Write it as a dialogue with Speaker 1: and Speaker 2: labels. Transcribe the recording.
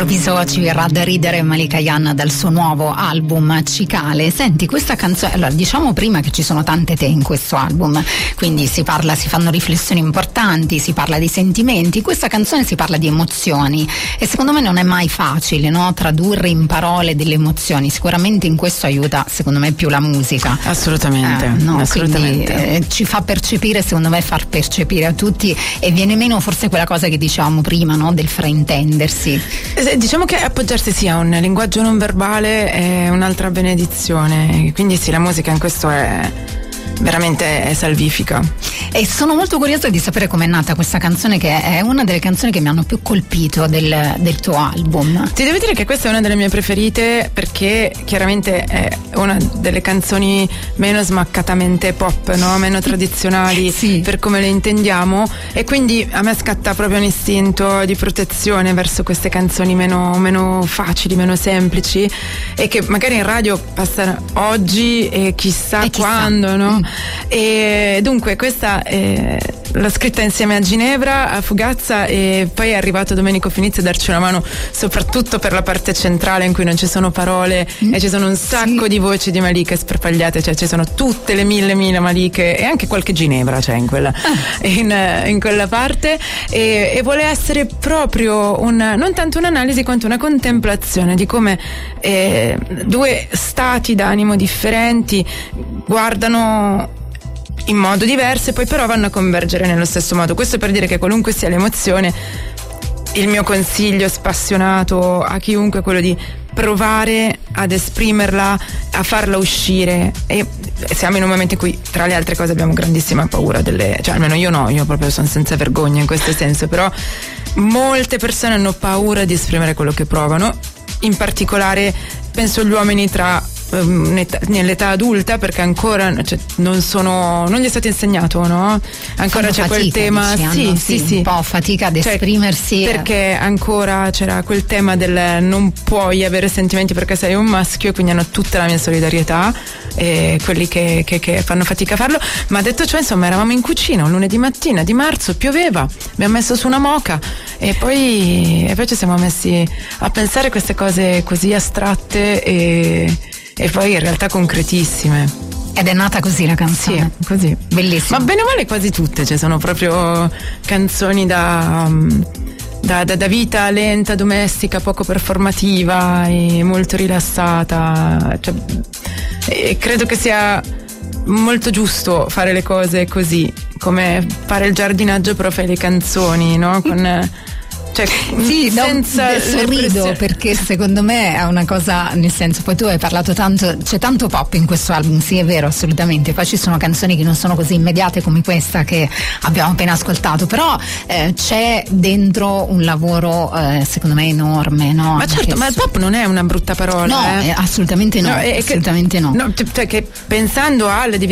Speaker 1: all'improvviso ci verrà da ridere Malika Ayane dal suo nuovo album Cicale. Senti, questa canzone, allora diciamo prima che ci sono tante te in questo album, quindi si fanno riflessioni importanti, si parla di sentimenti, questa canzone si parla di emozioni e secondo me non è mai facile, no? Tradurre in parole delle emozioni, sicuramente in questo aiuta secondo me più la musica.
Speaker 2: Assolutamente,
Speaker 1: no?
Speaker 2: assolutamente.
Speaker 1: Quindi, ci fa percepire, secondo me far percepire a tutti, e viene meno forse quella cosa che dicevamo prima, no? Del fraintendersi.
Speaker 2: Diciamo che appoggiarsi sia un linguaggio non verbale è un'altra benedizione, quindi sì, la musica in questo è veramente salvifica.
Speaker 1: E sono molto curiosa di sapere com'è nata questa canzone, che è una delle canzoni che mi hanno più colpito del tuo album.
Speaker 2: Ti devo dire che questa è una delle mie preferite, perché chiaramente è una delle canzoni meno smaccatamente pop, no? Meno tradizionali
Speaker 1: sì.
Speaker 2: Per come le intendiamo, e quindi a me scatta proprio un istinto di protezione verso queste canzoni meno facili, meno semplici, e che magari in radio passano oggi e chissà quando, no? E dunque questa l'ho scritta insieme a Ginevra, a Fugazza, e poi è arrivato Domenico Finizzi a darci una mano soprattutto per la parte centrale in cui non ci sono parole e ci sono un sacco di voci di Malika sparpagliate, cioè ci sono tutte le mille Maliche e anche qualche Ginevra c'è in quella in quella parte, e vuole essere proprio non tanto un'analisi quanto una contemplazione di come due stati d'animo differenti guardano in modo diverso e poi però vanno a convergere nello stesso modo. Questo per dire che qualunque sia l'emozione, il mio consiglio spassionato a chiunque è quello di provare ad esprimerla, a farla uscire. E siamo in un momento in cui, tra le altre cose, abbiamo grandissima paura cioè almeno io no, io proprio sono senza vergogna in questo senso, però molte persone hanno paura di esprimere quello che provano, in particolare penso gli uomini nell'età adulta, perché ancora non gli è stato insegnato, no? Ancora c'è quel tema, sì,
Speaker 1: un po' fatica ad esprimersi,
Speaker 2: perché ancora c'era quel tema del non puoi avere sentimenti perché sei un maschio, e quindi hanno tutta la mia solidarietà, quelli che fanno fatica a farlo. Ma detto ciò, insomma, eravamo in cucina un lunedì mattina di marzo, pioveva, abbiamo messo su una moka e poi ci siamo messi a pensare queste cose così astratte e poi in realtà concretissime.
Speaker 1: Ed è nata così la canzone.
Speaker 2: Sì, così.
Speaker 1: Bellissima.
Speaker 2: Ma bene o male quasi tutte, cioè sono proprio canzoni da vita lenta, domestica, poco performativa e molto rilassata, cioè, e credo che sia molto giusto fare le cose così, come fare il giardinaggio però fai le canzoni, no? Cioè,
Speaker 1: sì,
Speaker 2: senza
Speaker 1: sorrido, perché secondo me è una cosa, nel senso, poi tu hai parlato tanto, c'è tanto pop in questo album, sì, è vero, assolutamente, poi ci sono canzoni che non sono così immediate come questa che abbiamo appena ascoltato, però c'è dentro un lavoro secondo me enorme, no?
Speaker 2: Ma certo, ma il pop non è una brutta parola,
Speaker 1: no, assolutamente no, assolutamente no.
Speaker 2: Cioè che pensando alla